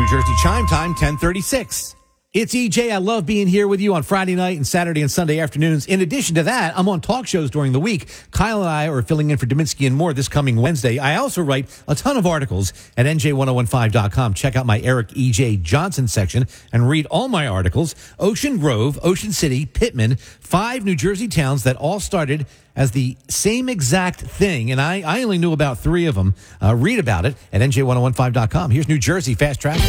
New Jersey Chime Time, 10:36. It's EJ. I love being here with you on Friday night and Saturday and Sunday afternoons. In addition to that, I'm on talk shows during the week. Kyle and I are filling in for Dominski and Moore this coming Wednesday. I also write a ton of articles at NJ1015.com. Check out my Eric EJ Johnson section and read all my articles. Ocean Grove, Ocean City, Pittman, 5 New Jersey towns that all started as the same exact thing, and I only knew about 3 of them. Read about it at NJ1015.com. Here's New Jersey Fast Traffic.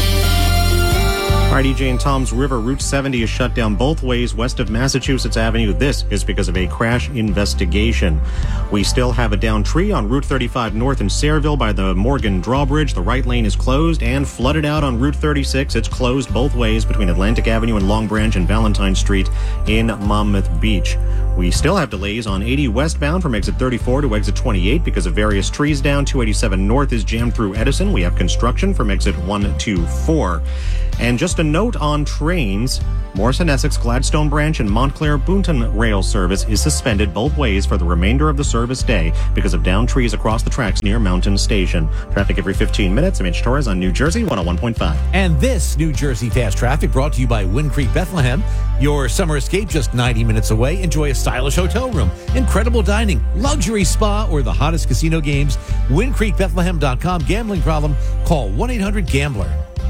All right, EJ and Tom's River, Route 70 is shut down both ways west of Massachusetts Avenue. This is because of a crash investigation. We still have a downed tree on Route 35 north in Sayreville by the Morgan Drawbridge. The right lane is closed and flooded out on Route 36. It's closed both ways between Atlantic Avenue and Long Branch and Valentine Street in Monmouth Beach. We still have delays on 80 westbound from exit 34 to exit 28 because of various trees down. 287 north is jammed through Edison. We have construction from exit 124. And just a note on trains, Morrison Essex, Gladstone Branch, and Montclair Boonton rail service is suspended both ways for the remainder of the service day because of downed trees across the tracks near Mountain Station. Traffic every 15 minutes. I'm Mitch Torres on New Jersey 101.5. And this New Jersey Fast Traffic brought to you by Wind Creek Bethlehem. Your summer escape just 90 minutes away. Enjoy a stylish hotel room, incredible dining, luxury spa, or the hottest casino games. WindCreekBethlehem.com. Gambling problem? Call 1-800-GAMBLER.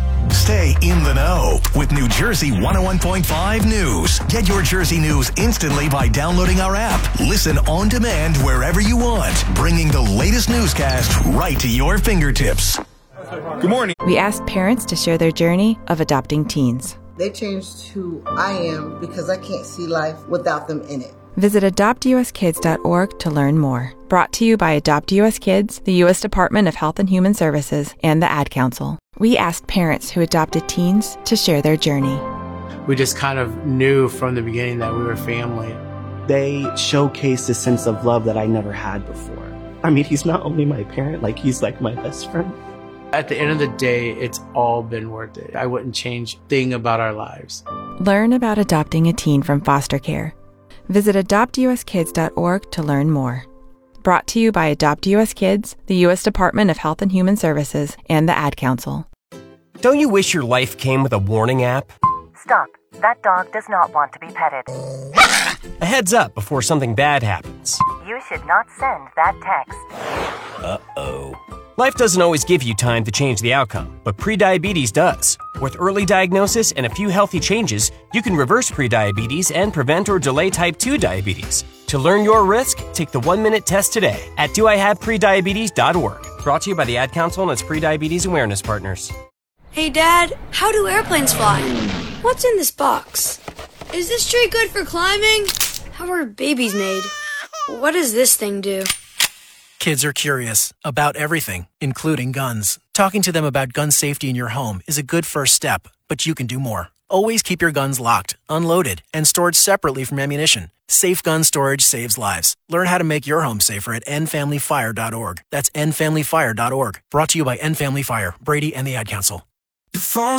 Stay in the know with New Jersey 101.5 News. Get your Jersey news instantly by downloading our app. Listen on demand wherever you want, bringing the latest newscast right to your fingertips. Good morning. We asked parents to share their journey of adopting teens. They changed who I am because I can't see life without them in it. Visit adoptuskids.org to learn more. Brought to you by Adopt US Kids, the U.S. Department of Health and Human Services, and the Ad Council. We asked parents who adopted teens to share their journey. We just kind of knew from the beginning that we were family. They showcased a sense of love that I never had before. I mean, he's not only my parent, he's like my best friend. At the end of the day, it's all been worth it. I wouldn't change a thing about our lives. Learn about adopting a teen from foster care. Visit adoptuskids.org to learn more. Brought to you by Adopt US Kids, the U.S. Department of Health and Human Services, and the Ad Council. Don't you wish your life came with a warning app? Stop. That dog does not want to be petted. A heads up before something bad happens. You should not send that text. Uh-oh. Life doesn't always give you time to change the outcome, but prediabetes does. With early diagnosis and a few healthy changes, you can reverse prediabetes and prevent or delay type 2 diabetes. To learn your risk, take the 1-minute test today at doihaveprediabetes.org. Brought to you by the Ad Council and its prediabetes awareness partners. Hey, Dad, how do airplanes fly? What's in this box? Is this tree good for climbing? How are babies made? What does this thing do? Kids are curious about everything, including guns. Talking to them about gun safety in your home is a good first step, but you can do more. Always keep your guns locked, unloaded, and stored separately from ammunition. Safe gun storage saves lives. Learn how to make your home safer at endfamilyfire.org. That's endfamilyfire.org. Brought to you by End Family Fire, Brady, and the Ad Council. The phone's